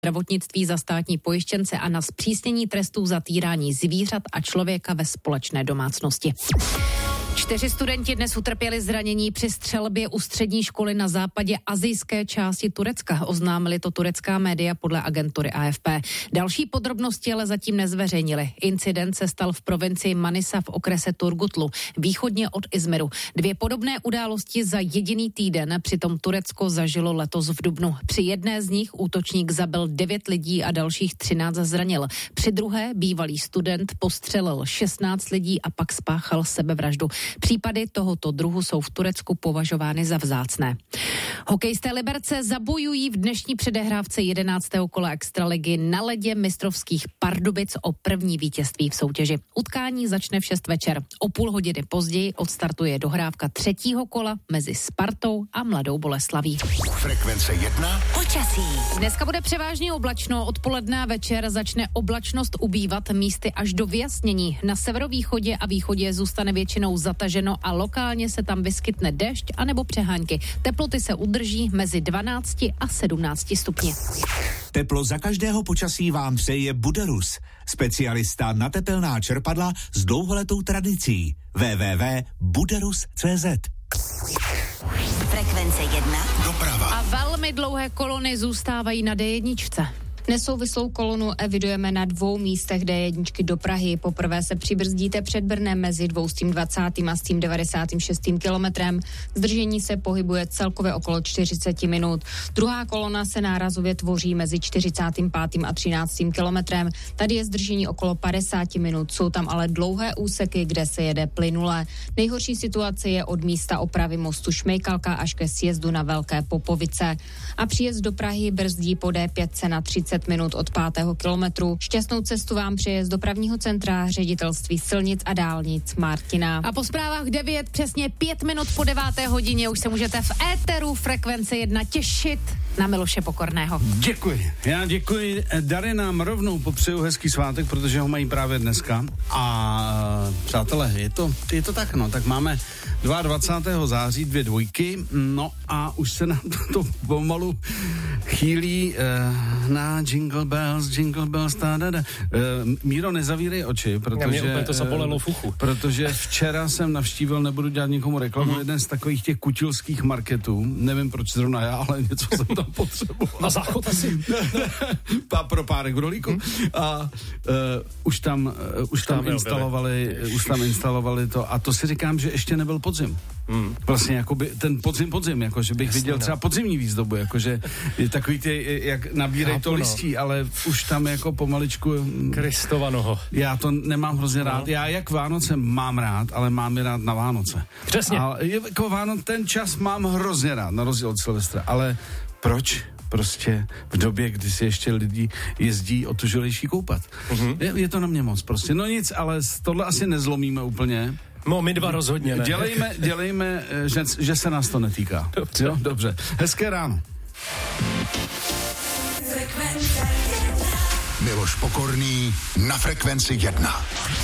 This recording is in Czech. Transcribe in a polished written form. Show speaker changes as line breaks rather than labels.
zdravotnictví za státní pojištěnce a na zpřísnění trestů za týrání zvířat a člověka ve společné domácnosti. 4 studenti dnes utrpěli zranění při střelbě u střední školy na západě asijské části Turecka. Oznámili to turecká média podle agentury AFP. Další podrobnosti ale zatím nezveřejnili. Incident se stal v provincii Manisa v okrese Turgutlu, východně od Izmiru. 2 podobné události za jediný týden přitom Turecko zažilo letos v dubnu. Při jedné z nich útočník zabil 9 lidí a dalších 13 zranil. Při druhé bývalý student postřelil 16 lidí a pak spáchal sebevraždu. Případy tohoto druhu jsou v Turecku považovány za vzácné. Hokejisté Liberce zabojují v dnešní předehrávce 11. kola extraligy na ledě mistrovských Pardubic o první vítězství v soutěži. Utkání začne v 6 večer. O půl hodiny později odstartuje dohrávka 3. kola mezi Spartou a Mladou Boleslaví.
Frekvence 1.
Počasí. Dneska bude převážně oblačno, odpoledne a večer začne oblačnost ubývat místy až do vyjasnění. Na severovýchodě a východě zůstane většinou zataženo a lokálně se tam vyskytne déšť anebo přehánky. Teploty se udrží mezi 12 a 17 stupni.
Teplo za každého počasí vám přeje Buderus, specialista na tepelná čerpadla s dlouholetou tradicí. www.buderus.cz.
Frekvence 1.
Doprava.
A velmi dlouhé kolony zůstávají na D1.
Nesouvislou kolonu evidujeme na 2 místech D1 do Prahy. Poprvé se přibrzdíte před Brnem mezi 220. a 96. kilometrem. Zdržení se pohybuje celkově okolo 40 minut. Druhá kolona se nárazově tvoří mezi 45. a 13. kilometrem. Tady je zdržení okolo 50 minut. Jsou tam ale dlouhé úseky, kde se jede plynule. Nejhorší situace je od místa opravy mostu Šmejkalka až ke sjezdu na Velké Popovice. A příjezd do Prahy brzdí po D5 na 30 minut od 5. kilometru. Šťastnou cestu vám přeje z dopravního centra Ředitelství silnic a dálnic Martina.
A po zprávách 9, přesně 5 minut po 9. hodině už se můžete v éteru Frekvence 1 těšit na Miloše Pokorného.
Děkuji. Já děkuji. Dary nám rovnou popřeju hezký svátek, protože ho mají právě dneska. A přátelé, je to tak, no. Tak máme 22. září 2 dvojky, no a už se nám to pomalu chýlí na Jingle Bells, ta-da-da. Míro, nezavírej oči, protože...
Mě úplně to zapolelo v uchu.
Protože včera jsem navštívil, nebudu dělat nikomu reklamu, jeden z takových těch kutilských marketů, nevím proč zrovna já, ale něco jsem tam potřeboval.
Na záchod asi.
Pro párek rolíku. A už tam instalovali to a to si říkám, že ještě nebyl podzim. Vlastně jakoby ten podzim, jako že bych viděl třeba podzimní výzdobu, jakože takový ty, jak nabírají to listí, ale už tam jako pomaličku...
Kristovanoho.
Já to nemám hrozně rád. Já jak Vánoce mám rád, ale mám je rád na Vánoce.
Přesně.
Ale jako ten čas mám hrozně rád, na rozdíl od Silvestra, ale proč? Prostě v době, kdy si ještě lidi jezdí otužilejší koupat. Je to na mě moc prostě. No nic, ale tohle asi nezlomíme úplně.
No, my dva rozhodně ne.
Dělejme, že se nás to netýká.
Dobře.
Jo? Dobře. Hezké ráno.
Miloš Pokorný na Frekvenci 1.